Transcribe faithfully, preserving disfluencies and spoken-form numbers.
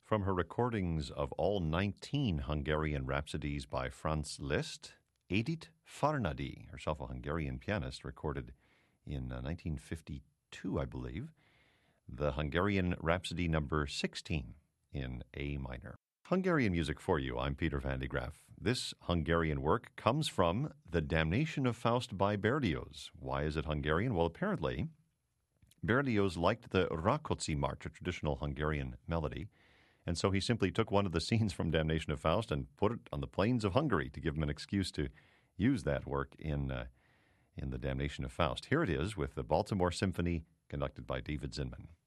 from her recordings of all nineteen Hungarian rhapsodies by Franz Liszt, Edith Farnady, herself a Hungarian pianist, recorded in uh, nineteen fifty-two, I believe, the Hungarian Rhapsody number sixteen in A minor. Hungarian music for you. I'm Peter van de Graaff. This Hungarian work comes from The Damnation of Faust by Berlioz. Why is it Hungarian? Well, apparently, Berlioz liked the Rákóczi March, a traditional Hungarian melody, and so he simply took one of the scenes from Damnation of Faust and put it on the plains of Hungary to give him an excuse to use that work in uh, in The Damnation of Faust. Here it is with the Baltimore Symphony conducted by David Zinman.